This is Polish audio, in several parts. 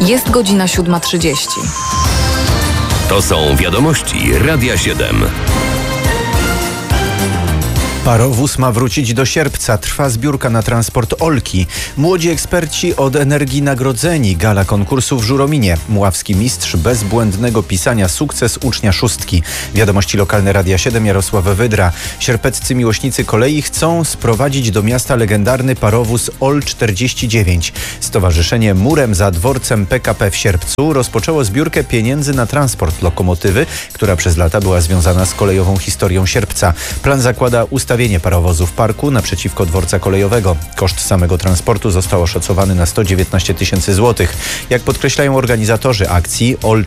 Jest godzina 7:30. To są wiadomości Radia 7. Parowóz ma wrócić do sierpca. Trwa zbiórka na transport Olki. Młodzi eksperci od Energii nagrodzeni. Gala konkursu w Żurominie. Mławski mistrz bezbłędnego pisania. Sukces ucznia szóstki. Wiadomości lokalne Radia 7. Jarosław Wydra. Sierpeccy miłośnicy kolei chcą sprowadzić do miasta legendarny parowóz OL 49. Stowarzyszenie Murem za dworcem PKP w Sierpcu rozpoczęło zbiórkę pieniędzy na transport lokomotywy, która przez lata była związana z kolejową historią Sierpca. Plan zakłada ustawienie parowozu w parku naprzeciwko dworca kolejowego. Koszt samego transportu został oszacowany na 119 000 złotych. Jak podkreślają organizatorzy akcji, OL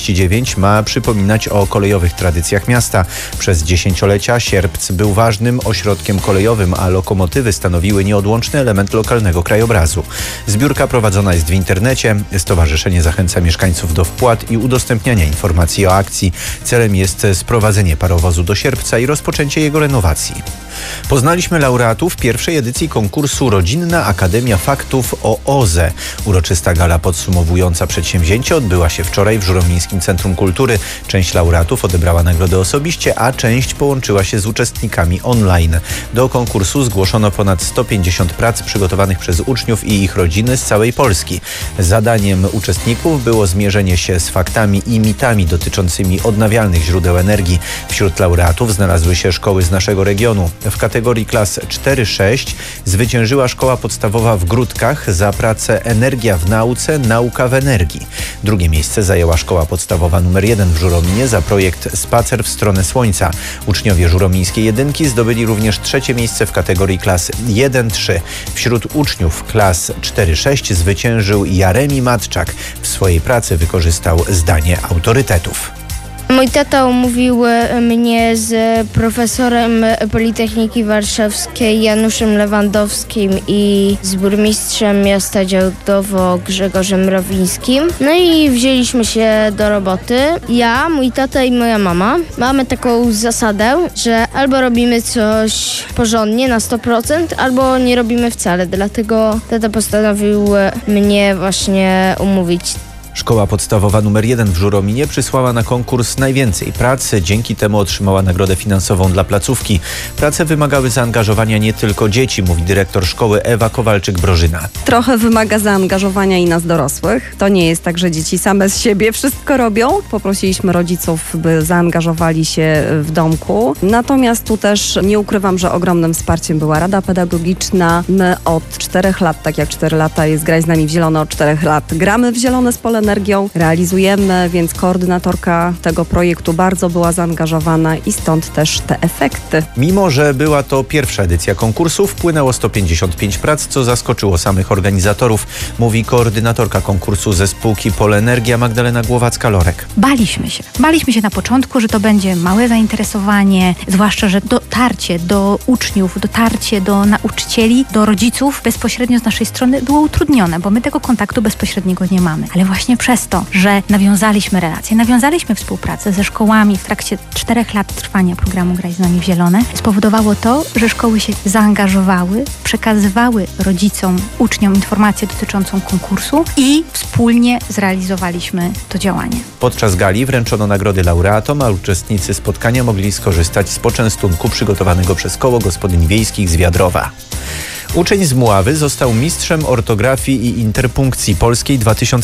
49 ma przypominać o kolejowych tradycjach miasta. Przez dziesięciolecia Sierpc był ważnym ośrodkiem kolejowym, a lokomotywy stanowiły nieodłączny element lokalnego krajobrazu. Zbiórka prowadzona jest w internecie. Stowarzyszenie zachęca mieszkańców do wpłat i udostępniania informacji o akcji. Celem jest sprowadzenie parowozu do Sierpca i rozpoczęcie jego renowacji. Poznaliśmy laureatów pierwszej edycji konkursu Rodzinna Akademia Faktów o OZE. Uroczysta gala podsumowująca przedsięwzięcie odbyła się wczoraj w Żuromińskim Centrum Kultury. Część laureatów odebrała nagrodę osobiście, a część połączyła się z uczestnikami online. Do konkursu zgłoszono ponad 150 prac przygotowanych przez uczniów i ich rodziny z całej Polski. Zadaniem uczestników było zmierzenie się z faktami i mitami dotyczącymi odnawialnych źródeł energii. Wśród laureatów znalazły się szkoły z naszego regionu. W kategorii klas 4-6 zwyciężyła szkoła podstawowa w Gródkach za pracę Energia w nauce, nauka w energii. Drugie miejsce zajęła szkoła podstawowa nr 1 w Żurominie za projekt Spacer w stronę słońca. Uczniowie żuromińskiej jedynki zdobyli również trzecie miejsce w kategorii klas 1-3. Wśród uczniów klas 4-6 zwyciężył Jaremi Matczak. W swojej pracy wykorzystał zdanie autorytetów. Mój tata umówił mnie z profesorem Politechniki Warszawskiej Januszem Lewandowskim i z burmistrzem miasta Działdowo Grzegorzem Rowińskim. No i wzięliśmy się do roboty. Ja, mój tata i moja mama mamy taką zasadę, że albo robimy coś porządnie na 100%, albo nie robimy wcale. Dlatego tata postanowił mnie właśnie umówić. Szkoła podstawowa nr 1 w Żurominie przysłała na konkurs najwięcej pracy. Dzięki temu otrzymała nagrodę finansową dla placówki. Prace wymagały zaangażowania nie tylko dzieci, mówi dyrektor szkoły Ewa Kowalczyk-Brożyna. Trochę wymaga zaangażowania i nas dorosłych. To nie jest tak, że dzieci same z siebie wszystko robią. Poprosiliśmy rodziców, by zaangażowali się w domku. Natomiast tu też nie ukrywam, że ogromnym wsparciem była Rada Pedagogiczna. My od 4 lat, tak jak 4 lata jest Graj z nami w zielono, od 4 lat gramy w zielone z Polem Energią, realizujemy, więc koordynatorka tego projektu bardzo była zaangażowana i stąd też te efekty. Mimo że była to pierwsza edycja konkursu, wpłynęło 155 prac, co zaskoczyło samych organizatorów, mówi koordynatorka konkursu ze spółki Polenergia Magdalena Głowacka-Lorek. Baliśmy się na początku, że to będzie małe zainteresowanie, zwłaszcza, że dotarcie do uczniów, dotarcie do nauczycieli, do rodziców bezpośrednio z naszej strony było utrudnione, bo my tego kontaktu bezpośredniego nie mamy. Ale właśnie przez to, że nawiązaliśmy relacje, nawiązaliśmy współpracę ze szkołami w trakcie 4 lat trwania programu Graj z nami w zielone, spowodowało to, że szkoły się zaangażowały, przekazywały rodzicom, uczniom informację dotyczącą konkursu i wspólnie zrealizowaliśmy to działanie. Podczas gali wręczono nagrody laureatom, a uczestnicy spotkania mogli skorzystać z poczęstunku przygotowanego przez Koło Gospodyń Wiejskich z Wiadrowa. Uczeń z Mławy został mistrzem ortografii i interpunkcji polskiej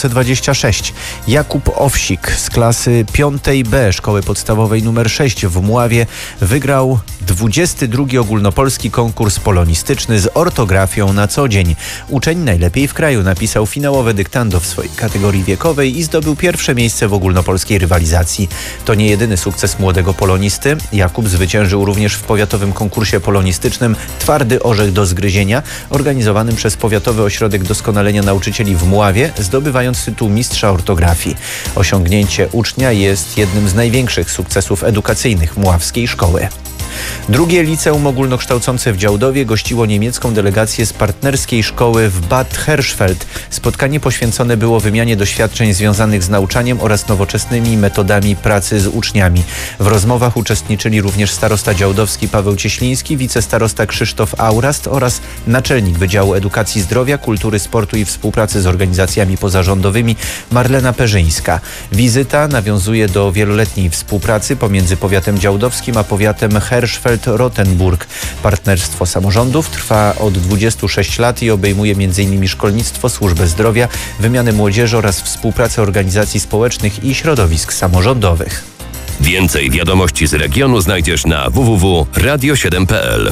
2026. Jakub Owsik z klasy 5B Szkoły Podstawowej nr 6 w Mławie wygrał 22. ogólnopolski konkurs polonistyczny z ortografią na co dzień. Uczeń najlepiej w kraju napisał finałowe dyktando w swojej kategorii wiekowej i zdobył pierwsze miejsce w ogólnopolskiej rywalizacji. To nie jedyny sukces młodego polonisty. Jakub zwyciężył również w powiatowym konkursie polonistycznym Twardy orzech do zgryzienia, organizowanym przez Powiatowy Ośrodek Doskonalenia Nauczycieli w Mławie, zdobywając tytuł mistrza ortografii. Osiągnięcie ucznia jest jednym z największych sukcesów edukacyjnych mławskiej szkoły. Drugie liceum ogólnokształcące w Działdowie gościło niemiecką delegację z partnerskiej szkoły w Bad Hersfeld. Spotkanie poświęcone było wymianie doświadczeń związanych z nauczaniem oraz nowoczesnymi metodami pracy z uczniami. W rozmowach uczestniczyli również starosta działdowski Paweł Cieśliński, wicestarosta Krzysztof Aurast oraz naczelnik Wydziału Edukacji Zdrowia, Kultury, Sportu i Współpracy z organizacjami pozarządowymi Marlena Perzyńska. Wizyta nawiązuje do wieloletniej współpracy pomiędzy powiatem działdowskim a powiatem Hersfeld-Rotenburg. Partnerstwo samorządów trwa od 26 lat i obejmuje m.in. szkolnictwo, służbę zdrowia, wymianę młodzieży oraz współpracę organizacji społecznych i środowisk samorządowych. Więcej wiadomości z regionu znajdziesz na www.radio7.pl.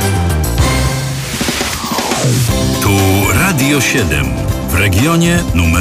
Tu Radio 7 w regionie numer